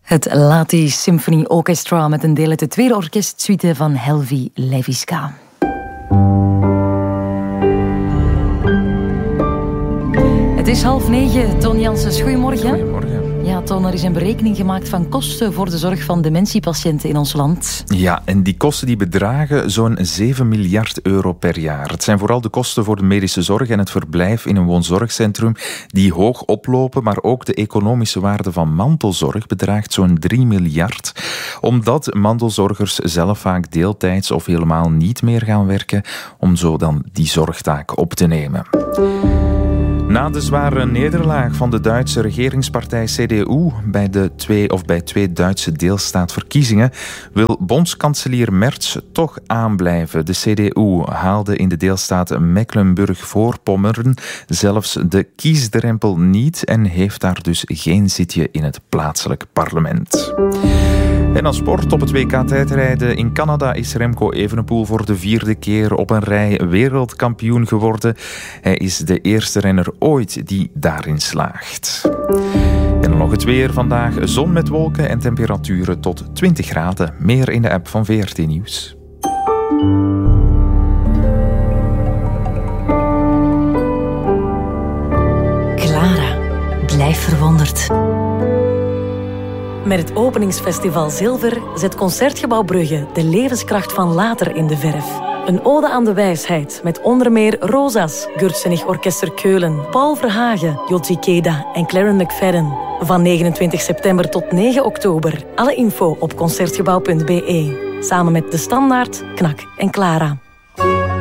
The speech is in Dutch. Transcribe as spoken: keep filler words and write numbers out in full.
Het Lati Symphony Orchestra met een deel uit de tweede orkestsuite van Helvi Leviska. Het is half negen. Ton Janssens, goedemorgen. Goedemorgen. Ja, Ton, er is een berekening gemaakt van kosten voor de zorg van dementiepatiënten in ons land. Ja, en die kosten die bedragen zo'n zeven miljard euro per jaar. Het zijn vooral de kosten voor de medische zorg en het verblijf in een woonzorgcentrum die hoog oplopen, maar ook de economische waarde van mantelzorg bedraagt zo'n drie miljard. Omdat mantelzorgers zelf vaak deeltijds of helemaal niet meer gaan werken om zo dan die zorgtaak op te nemen. Na de zware nederlaag van de Duitse regeringspartij C D U bij de twee, of bij twee Duitse deelstaatverkiezingen wil bondskanselier Merz toch aanblijven. De C D U haalde in de deelstaat Mecklenburg-Voorpommern zelfs de kiesdrempel niet en heeft daar dus geen zitje in het plaatselijk parlement. En als sport op het W K-tijdrijden in Canada is Remco Evenepoel voor de vierde keer op een rij wereldkampioen geworden. Hij is de eerste renner ooit die daarin slaagt. En dan nog het weer vandaag. Zon met wolken en temperaturen tot twintig graden. Meer in de app van V R T Nieuws. Clara, blijf verwonderd. Met het openingsfestival Zilver zet Concertgebouw Brugge de levenskracht van later in de verf. Een ode aan de wijsheid met onder meer Rosas, Gürzenich Orchester Keulen, Paul Verhagen, Yoji Keda en Claren McFadden. Van negenentwintig september tot negen oktober. Alle info op concertgebouw punt b e. Samen met De Standaard, Knak en Clara.